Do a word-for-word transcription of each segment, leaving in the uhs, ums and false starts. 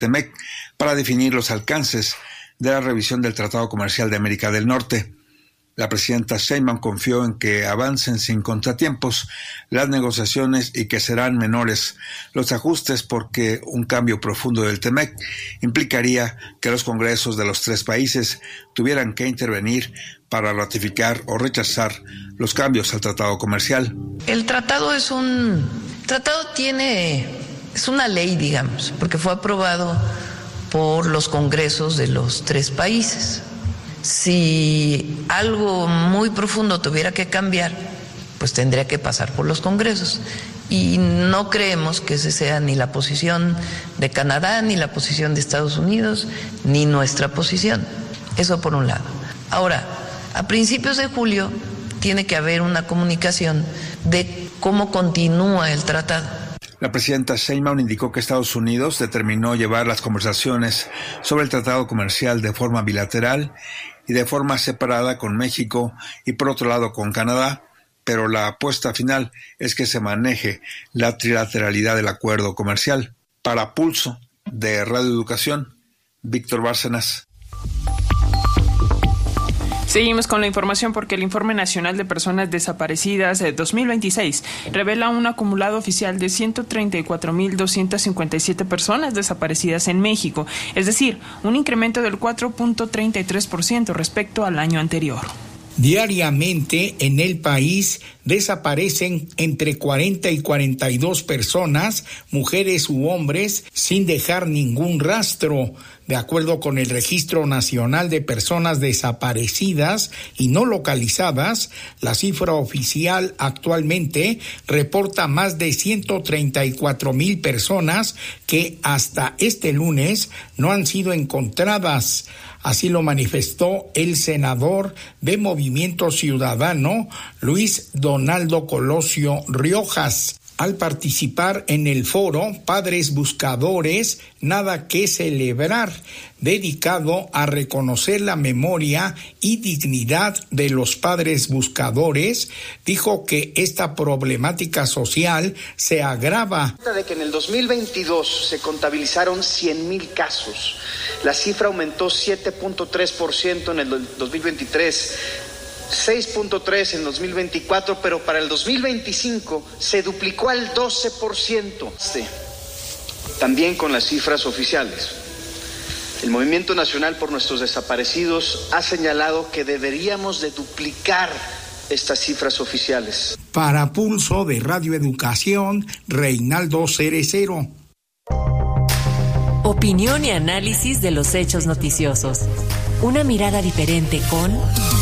Temec para definir los alcances de la revisión del Tratado Comercial de América del Norte. La presidenta Sheinbaum confió en que avancen sin contratiempos las negociaciones y que serán menores los ajustes porque un cambio profundo del Temec implicaría que los congresos de los tres países tuvieran que intervenir para ratificar o rechazar los cambios al tratado comercial. El tratado es un... El tratado tiene... es una ley, digamos, porque fue aprobado por los congresos de los tres países. Si algo muy profundo tuviera que cambiar, pues tendría que pasar por los congresos. Y no creemos que esa sea ni la posición de Canadá, ni la posición de Estados Unidos, ni nuestra posición. Eso por un lado. Ahora, a principios de julio tiene que haber una comunicación de cómo continúa el tratado. La presidenta Sheinbaum indicó que Estados Unidos determinó llevar las conversaciones sobre el tratado comercial de forma bilateral y de forma separada con México y por otro lado con Canadá, pero la apuesta final es que se maneje la trilateralidad del acuerdo comercial. Para Pulso de Radio Educación, Víctor Bárcenas. Seguimos con la información porque el Informe Nacional de Personas Desaparecidas de dos mil veintiséis revela un acumulado oficial de ciento treinta y cuatro mil doscientas cincuenta y siete personas desaparecidas en México, es decir, un incremento del cuatro punto treinta y tres por ciento respecto al año anterior. Diariamente en el país desaparecen entre cuarenta y cuarenta y dos personas, mujeres u hombres, sin dejar ningún rastro. De acuerdo con el Registro Nacional de Personas Desaparecidas y No Localizadas, la cifra oficial actualmente reporta más de ciento treinta y cuatro mil personas que hasta este lunes no han sido encontradas. Así lo manifestó el senador de Movimiento Ciudadano, Luis Donaldo Colosio Riojas, al participar en el foro Padres Buscadores, Nada que Celebrar, dedicado a reconocer la memoria y dignidad de los padres buscadores. Dijo que esta problemática social se agrava. De que en el dos mil veintidós se contabilizaron cien mil casos. La cifra aumentó siete punto tres por ciento en el dos mil veintitrés. seis punto tres en dos mil veinticuatro, pero para el dos mil veinticinco se duplicó al doce por ciento. Sí, también con las cifras oficiales. El Movimiento Nacional por Nuestros Desaparecidos ha señalado que deberíamos de duplicar estas cifras oficiales. Para Pulso de Radio Educación, Reinaldo Cerecero. Opinión y análisis de los hechos noticiosos. Una mirada diferente con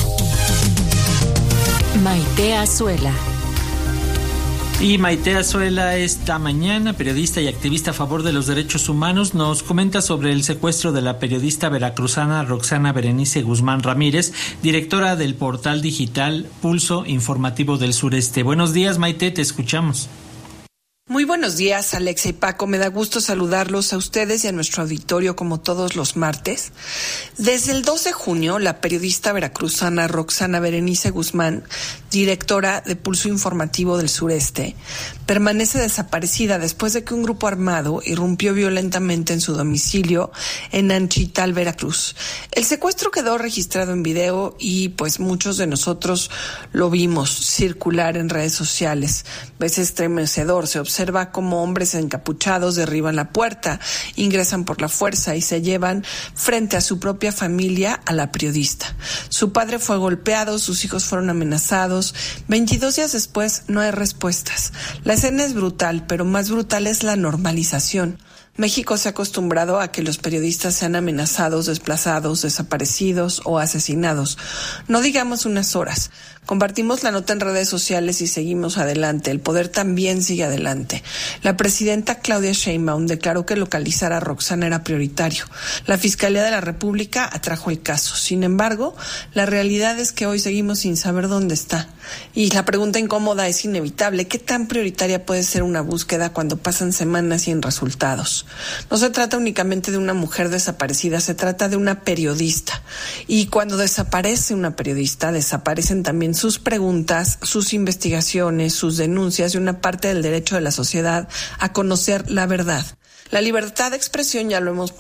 Maite Azuela. Y Maite Azuela esta mañana, periodista y activista a favor de los derechos humanos, nos comenta sobre el secuestro de la periodista veracruzana Roxana Berenice Guzmán Ramírez, directora del portal digital Pulso Informativo del Sureste. Buenos días, Maite, te escuchamos. Muy buenos días, Alexa y Paco. Me da gusto saludarlos a ustedes y a nuestro auditorio como todos los martes. Desde el dos de junio, la periodista veracruzana Roxana Berenice Guzmán, directora de Pulso Informativo del Sureste, permanece desaparecida después de que un grupo armado irrumpió violentamente en su domicilio en Anchital, Veracruz. El secuestro quedó registrado en video y pues muchos de nosotros lo vimos circular en redes sociales. Es estremecedor, se observa Observa cómo hombres encapuchados derriban la puerta, ingresan por la fuerza y se llevan frente a su propia familia a la periodista. Su padre fue golpeado, sus hijos fueron amenazados. veintidós días después no hay respuestas. La escena es brutal, pero más brutal es la normalización. México se ha acostumbrado a que los periodistas sean amenazados, desplazados, desaparecidos o asesinados. No digamos unas horas. Compartimos la nota en redes sociales y seguimos adelante. El poder también sigue adelante. La presidenta Claudia Sheinbaum declaró que localizar a Roxana era prioritario. La Fiscalía de la República atrajo el caso. Sin embargo, la realidad es que hoy seguimos sin saber dónde está. Y la pregunta incómoda es inevitable. ¿Qué tan prioritaria puede ser una búsqueda cuando pasan semanas sin resultados? No se trata únicamente de una mujer desaparecida, se trata de una periodista. Y cuando desaparece una periodista, desaparecen también sus preguntas, sus investigaciones, sus denuncias y una parte del derecho de la sociedad a conocer la verdad. La libertad de expresión, ya lo hemos